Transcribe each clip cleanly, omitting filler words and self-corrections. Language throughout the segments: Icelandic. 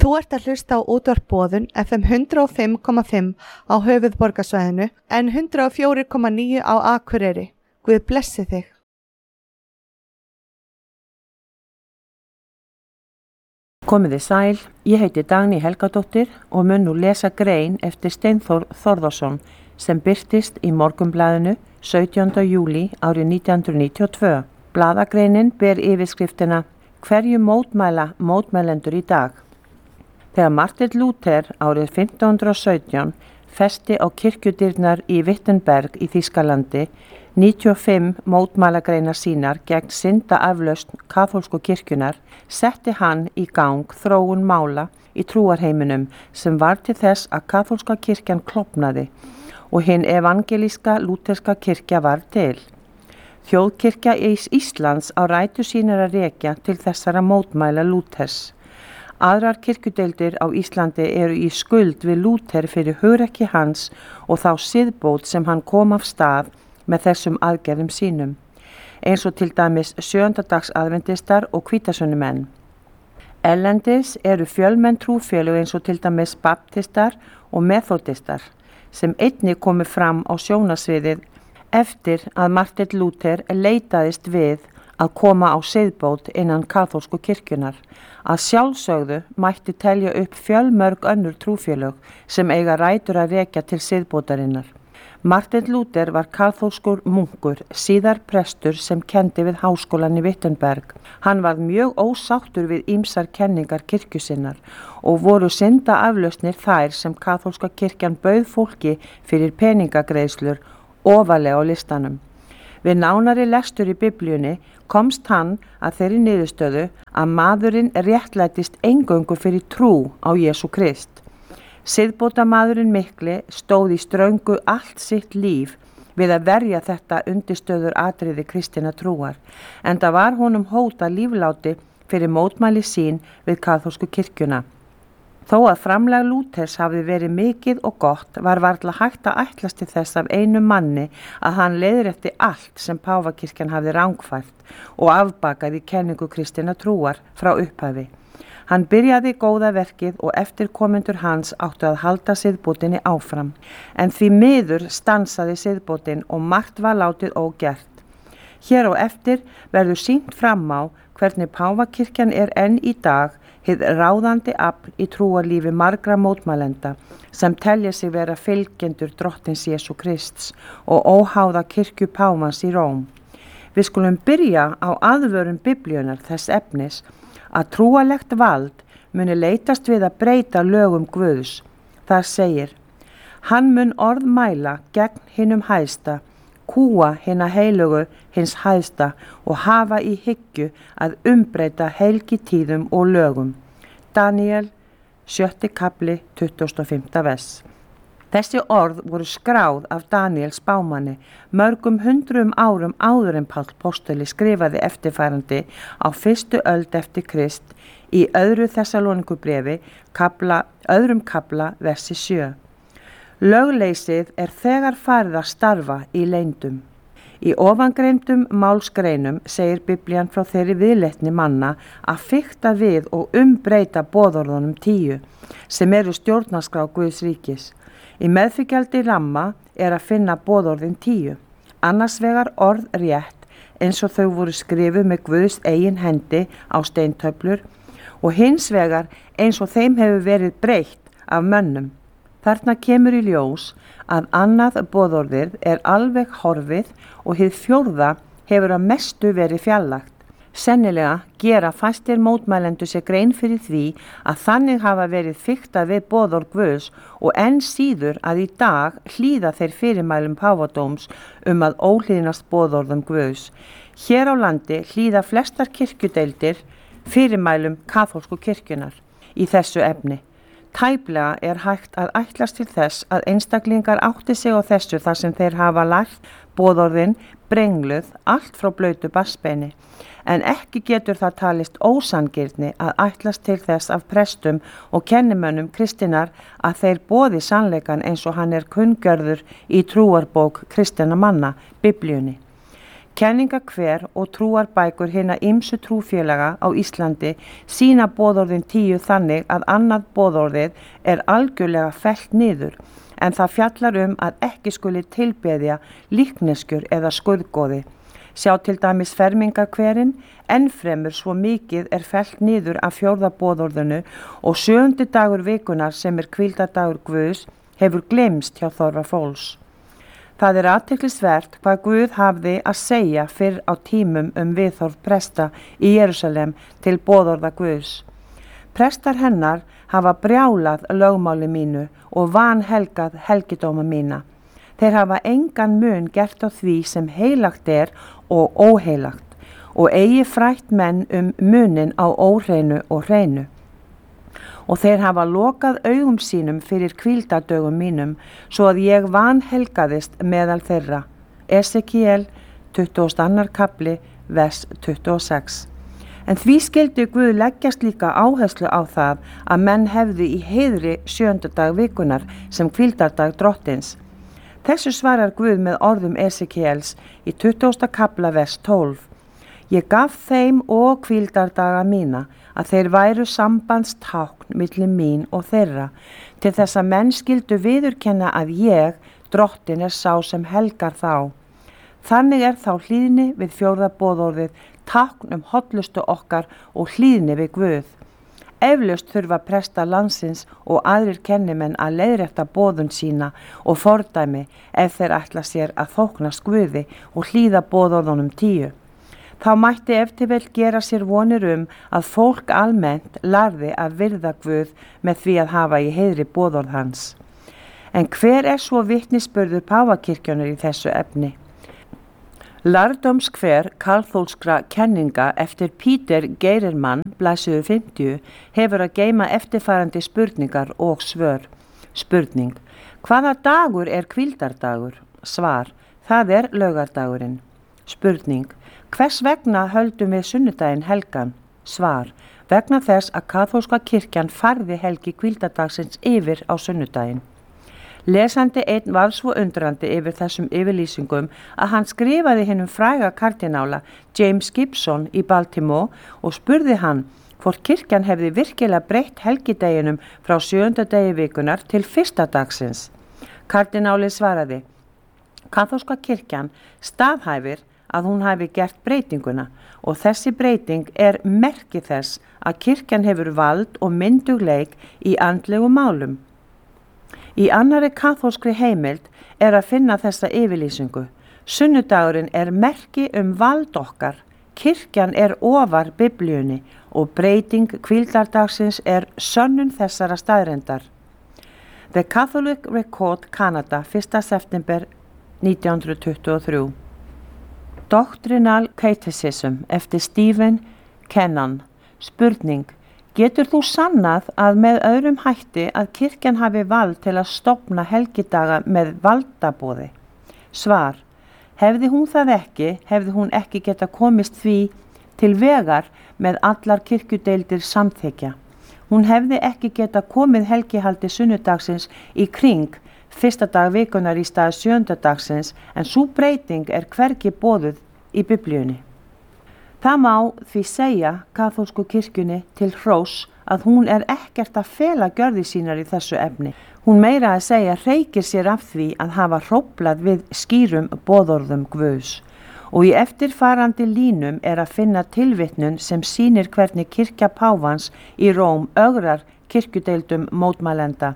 Þú ert að hlusta á útvarp Boðun FM 105,5 á höfuðborgarsvæðinu en 104,9 á Akureyri. Guð blessi þig. Komiði sæl, ég heiti Dagný Helgadóttir og mun nú lesa grein eftir Steinþór Þórðarsson sem birtist í Morgunblaðinu 17. júlí árið 1992. Blaðagreinin ber yfirskriftina Hverju mótmæla mótmælendur í dag? Þegar Martin Luther árið 1517 festi á kirkjudyrnar í Wittenberg í Þýskalandi 95 mótmælagreinar sínar gegn syndaaflausn kaþólsku kirkjunar, setti hann í gang þróun mála í trúarheiminum sem var til þess að kaþólska kirkjan klofnaði og hin evangelíska lúterska kirkja var til. Þjóðkirkja Íslands á rætur sínar að rekja til þessara mótmæla Luthers. Aðrar kirkjudeildir á Íslandi eru í skuld við Luther fyrir hugrekki hans og þá siðbót sem hann kom af stað með þessum aðgerðum sínum, eins og til dæmis sjöndadags-aðventistar og hvítasunnumenn. Erlendis eru fjölmenn trúfélög eins og til dæmis baptistar og methodistar, sem einnig komu fram á sjónasviðið eftir að Martin Luther leitaðist við að koma á siðbót innan kaþólsku kirkjunar. Að sjálfsögðu mætti telja upp fjölmörg önnur trúfélög sem eiga rætur að rekja til siðbótarinnar. Martin Luther var kaþólskur munkur, síðar prestur sem kenndi við háskólan í Wittenberg. Hann var mjög ósáttur við ýmsar kenningar kirkju sinnar og voru syndaaflausnir þær sem kaþólska kirkjan bauð fólki fyrir peningagreiðslur ofarlega á listanum. Við nánari lestur í Biblíunni komst hann að þeirri niðurstöðu að maðurinn réttlætist eingöngu fyrir trú á Jesú Krist. Siðbótamaðurinn mikli stóð í ströngu allt sitt líf við að verja þetta undirstöður atriði kristinna trúar, enda var honum hótað lífláti fyrir mótmæli sín við kaþólsku kirkjuna. Þó að framlag Luthers hafði verið mikið og gott var varla hægt að ætlast til þess af einu manni að hann leiðrétti allt sem páfakirkjan hafði rangfært og afbakaði kenningu kristinna trúar frá upphafi. Hann byrjaði góða verkið og eftirkomendur hans áttu að halda siðbótinni áfram, en því miður stansaði siðbótin og margt var látið ógert. Hér á eftir verður sýnt fram á hvernig páfakirkjan enn í dag hið ráðandi afl í trúarlífi margra mótmælenda sem telja sig vera fylgjendur drottins Jesú Krists og óháða kirkju páfans í Róm. Við skulum byrja á aðvörun Biblíunnar þess efnis að trúarlegt vald muni leitast við að breyta lögum Guðs. Þar segir, hann mun orð mæla gegn hinum hæsta, kúa hina heilugu hins hæsta og hafa í hyggju að umbreyta helgitíðum og lögum. Daniel, 7. kapli, 25. vers. Þessi orð voru skráð af Daniel spámanni mörgum hundruðum árum áður en Páll postuli skrifaði eftirfarandi á 1. öld eftir Krist í 2. Þessaloníkubréfi, öðrum kafla, versi 7. Lögleysið þegar farið að starfa í leyndum. Í ofangreindum málsgreinum segir Biblían frá þeirri viðleitni manna að fikta við og umbreyta boðorðunum 10 sem eru stjórnarskrá Guðs ríkis. Í meðfylgjandi ramma að finna boðorðin 10, annars vegar orð rétt eins og þau voru skrifuð með Guðs eigin hendi á steintöflur og hins vegar eins og þeim hefur verið breytt af mönnum. Þarna kemur í ljós að annað boðorðið alveg horfið og hið 4. hefur að mestu verið fjarlægt. Sennilega gera fæstir mótmælendur sér grein fyrir því að þannig hafa verið fiktað við boðorð Guðs og enn síður að í dag hlýða þeir fyrirmælum páfadóms að óhlýðnast boðorðum Guðs. Hér á landi hlýða flestar kirkjudeildir fyrirmælum kaþólsku kirkjunar í þessu efni. Tæplega hægt að ætlast til þess að einstaklingar átti sig á þessu þar sem þeir hafa lært boðorðin brengluð allt frá blautu barnsbeini. En ekki getur það talist ósangirni að ætlast til þess af prestum og kennimönnum kristinnar að þeir boði sannleikan eins og hann kunngjörður í trúarbók kristinna manna, Biblíunni. Kenninga hver og trúarbækur hinna ýmsu trúfélaga á Íslandi sýna boðorðin 10 þannig að annað boðorðið er algjörlega fellt niður, en það fjallar að ekki skuli tilbeðja líkneskjur eða skurðgoði. Sjá til dæmis fermingarkverin, ennfremur svo mikið er fellt niður af 4. boðorðinu og 7. dagur vikunar sem er hvíldardagur Guðs hefur gleymst hjá þorra fólks. Það er athyglisvert hvað Guð hafði að segja fyrr á tímum viðhorf presta í Jerúsalem til boðorða Guðs. Prestar hennar hafa brjálað lögmáli mínu og vanhelgað helgidóma mína. Þeir hafa engan mun gert á því sem heilagt er og óheilagt og eigi frætt menn munin á óhreinu og hreinu. Og þeir hafa lokað augum sínum fyrir hvíldardögum mínum svo að ég vanhelgaðist meðal þeirra. Esekiel 22. kapli, vers 26. En því skyldi Guð leggjast líka áherslu á það að menn hefðu í heiðri 7. dag vikunar sem hvíldardag drottins. Þessu svarar Guð með orðum Esekiels í 20. kapla, vers 12. Ég gaf þeim og hvíldardaga mína að þeir væru sambandstákn milli mín og þeirra, til þess að menn skyldu viðurkenna að ég, drottin, er sá sem helgar þá. Þannig er þá hlýðni við 4. boðorðið tákn hollustu okkar og hlýðni við Guð. Eflaust þurfa prestar landsins og aðrir kennimenn að leiðrétta boðun sína og fordæmi ef þeir ætla sér að þóknast Guði og hlýða boðorðunum 10. Þá mætti ef til vel gera sér vonir að fólk almennt lærði að virða Guð með því að hafa í heiðri boðorð hans. En hver er svo vitnisburður Páfakirkjunnar í þessu efni? Lærdómskver kaþólskra kenninga eftir Peter Geirmann, blaðsíðu 50, hefur að geyma eftirfarandi spurningar og svör. Spurning: hvaða dagur er hvíldardagur? Svar: það er laugardagurinn. Spurning: hvers vegna höldum við sunnudaginn helgan? Svar: vegna þess að kaþólska kirkjan færði helgi hvíldardagsins yfir á sunnudaginn. Lesandi einn var svo undrandi yfir þessum yfirlýsingum að hann skrifaði hinum fræga kardinála James Gibson í Baltimore og spurði hann hvort kirkjan hefði virkilega breytt helgideginum frá 7. degi vikunar til 1. dagsins. Kardináli svaraði: kaþólska kirkjan staðhæfir að hún hafi gert breytinguna og þessi breyting er merki þess að kirkjan hefur vald og myndugleik í andlegu málum. Í annarri kaþólskri heimild er að finna þessa yfirlýsingu. Sunnudagurinn er merki vald okkar, kirkjan er ofar Biblíunni og breyting hvíldardagsins er sönnun þessara staðreyndar. The Catholic Record, Canada, 1. september 1923. Doctrinal Catechism eftir Stephen Kennan. Spurning: getur þú sannað að með öðrum hætti að kirkjan hafi vald til að stofna helgidaga með valdaboði? Svar: hefði hún það ekki, hefði hún ekki geta komist því til vegar með allar kirkjudeildir samþykja. Hún hefði ekki geta komið helgihaldi sunnudagsins í kring 1. dag vikunar í stað 7. dagsins, en sú breyting er hvergi boðuð í Biblíunni. Það má því segja kaþólsku kirkjunni til hróss að hún er ekkert að fela gjörði sínar í þessu efni. Hún meira að segja hreykir sér af því að hafa hróflað við skýrum boðorðum Guðs. Og í eftirfarandi línum er að finna tilvitnun sem sýnir hvernig kirkja páfans í Róm ögrar kirkjudeildum mótmælenda,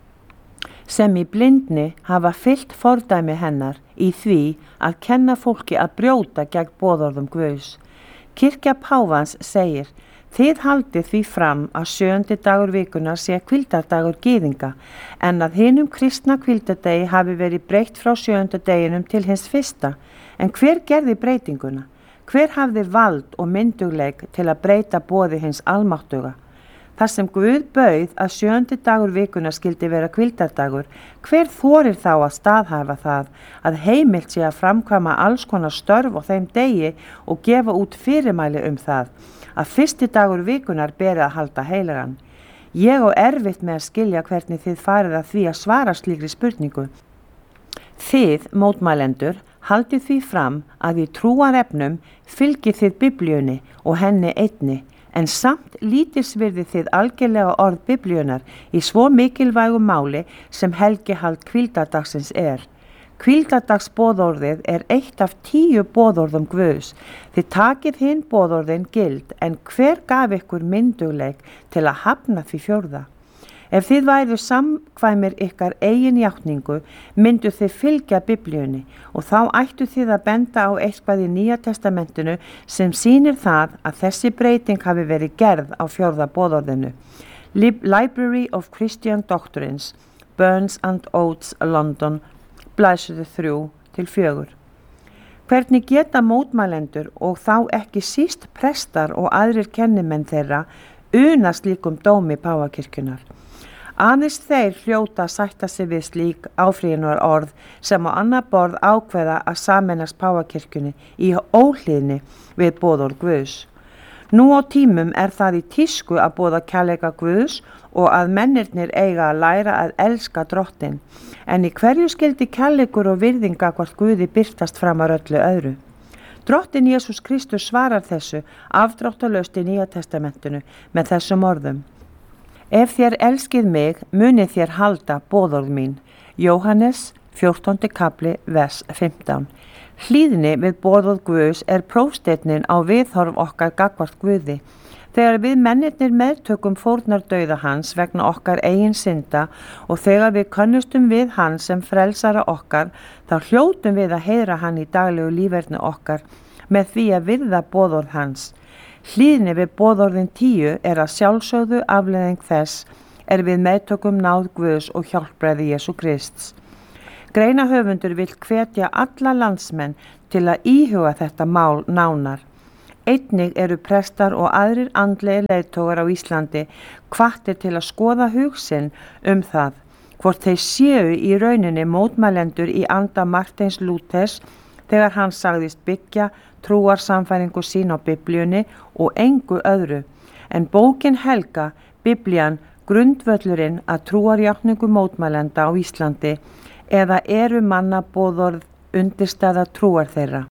sem í blindni hafa fylgt fordæmi hennar í því að kenna fólki að brjóta gegn boðorðum Guðs. Kirkja páfans segir: þið haldið því fram að 7. dagur vikunar sé hvíldardagur gyðinga, en að hinum kristna hvíldardegi hafi verið breytt frá 7. deginum til hins 1. En hver gerði breytinguna? Hver hafði vald og myndugleik til að breyta boði hins almáttuga? Þar sem Guð bauð að 7. dagur vikunar skyldi vera hvíldardagur, hver þorir þá að staðhæfa það að heimilt sé að framkvæma alls konar störf á þeim degi og gefa út fyrirmæli það, að 1. dagur vikunar beri að halda heilagan? Ég á erfitt með að skilja hvernig þið farið að því að svara slíkri spurningu. Þið, mótmælendur, Haldið því fram að í trúarefnum fylgið þið Biblíunni og henni einni, en samt lítilsvirðið þið algerlega orð Biblíunar í svo mikilvægu máli sem helgihald hvíldardagsins er. Hvíldardagsboðorðið er eitt af 10 boðorðum Guðs. Þið takið hinn boðorðin gild, en hver gaf ykkur myndugleik til að hafna því 4. Ef þið væru samkvæmir ykkar eigin játningu, myndu þið fylgja Biblíunni og þá ættu þið að benda á eitthvað í Nýja testamentinu sem sýnir það að þessi breyting hafi verið gerð á 4. boðorðinu. Library of Christian Doctrines, Burns and Oates, London, blaðsíðu 3-4. Hvernig geta mótmælendur og þá ekki síst prestar og aðrir kennimenn þeirra unast slíkum dómi Páfakirkjunnar? Aðeins þeir hljóta að sætta sig við slík áfrýjunar orð sem á annað borð ákveða að sameinast Páfakirkjunni í óhlýðni við boðorð Guðs. Nú á tímum er það í tísku að boða kærleika Guðs og að mennirnir eiga að læra að elska Drottinn, en í hverju skyldi kærleikur og virðing gagnvart Guði birtast framar öllu öðru? Drottinn Jesús Kristus svarar þessu afdráttarlaust í Nýja testamentinu með þessum orðum: Ef þér elskið mig, munið þér halda boðorð mín. Jóhannes 14. kapli, vers 15. Hlýðni við boðorð Guðs er prófsteinninn á viðhorf okkar gagnvart Guði. Þegar við mennirnir meðtökum fórnardauða hans vegna okkar eigin synda og þegar við könnustum við hann sem frelsara okkar, þá hljótum við að heyra hann í daglegu líferni okkar með því að virða boðorð hans. Hlýðni við boðorðin 10 er að sjálfsögðu afleiðing þess er við meðtökum náð Guðs og hjálpræði Jesú Krists. Greinahöfundur vill hvetja alla landsmenn til að íhuga þetta mál nánar. Einnig eru prestar og aðrir andlegir leiðtogar á Íslandi hvattir til að skoða hug sinn það, hvort þeir séu í rauninni mótmælendur í anda Marteins Lúthers þegar hann sagðist byggja trúarsamfæringu sín á Biblíunni og engu öðru, en bókin helga, Biblían, grundvöllurinn að trúarjátningu mótmælenda á Íslandi, eða eru manna boðorð undirstaða trúar þeirra.